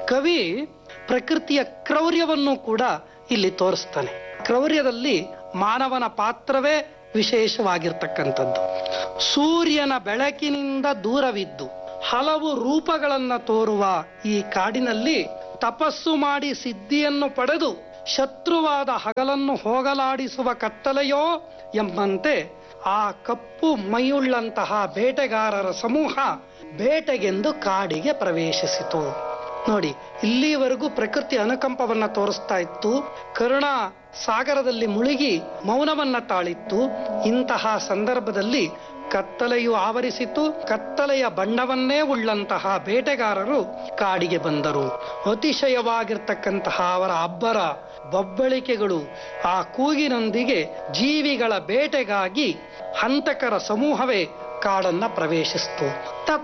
ಕವಿ ಪ್ರಕೃತಿಯ ಕ್ರೌರ್ಯವನ್ನು ಕೂಡ ಇಲ್ಲಿ ತೋರಿಸ್ತಾನೆ. ಕ್ರೌರ್ಯದಲ್ಲಿ ಮಾನವನ ಪಾತ್ರವೇ ವಿಶೇಷವಾಗಿರ್ತಕ್ಕಂಥದ್ದು. ಸೂರ್ಯನ ಬೆಳಕಿನಿಂದ ದೂರವಿದ್ದು ಹಲವು ರೂಪಗಳನ್ನ ತೋರುವ ಈ ಕಾಡಿನಲ್ಲಿ ತಪಸ್ಸು ಮಾಡಿ ಸಿದ್ಧಿಯನ್ನು ಪಡೆದು ಶತ್ರುವಾದ ಹಗಲನ್ನು ಹೋಗಲಾಡಿಸುವ ಕತ್ತಲೆಯೋ ಎಂಬಂತೆ ಆ ಕಪ್ಪು ಮೈಯುಳ್ಳಂತಹ ಬೇಟೆಗಾರರ ಸಮೂಹ ಬೇಟೆಗೆಂದು ಕಾಡಿಗೆ ಪ್ರವೇಶಿಸಿತು. ನೋಡಿ, ಇಲ್ಲಿವರೆಗೂ ಪ್ರಕೃತಿ ಅನುಕಂಪವನ್ನ ತೋರಿಸ್ತಾ ಇತ್ತು, ಕರುಣಾ ಸಾಗರದಲ್ಲಿ ಮುಳುಗಿ ಮೌನವನ್ನ ತಾಳಿತ್ತು. ಇಂತಹ ಸಂದರ್ಭದಲ್ಲಿ ಕತ್ತಲೆಯು ಆವರಿಸಿತು. ಕತ್ತಲೆಯ ಬಣ್ಣವನ್ನೇ ಉಳ್ಳಂತಹ ಬೇಟೆಗಾರರು ಕಾಡಿಗೆ ಬಂದರು. ಅತಿಶಯವಾಗಿರ್ತಕ್ಕಂತಹ ಅವರ ಅಬ್ಬರ, ಬಬ್ಬಳಿಕೆಗಳು, ಆ ಕೂಗಿನೊಂದಿಗೆ ಜೀವಿಗಳ ಬೇಟೆಗಾಗಿ ಹಂತಕರ ಸಮೂಹವೇ ಕಾಡನ್ನ ಪ್ರವೇಶಿಸಿತು.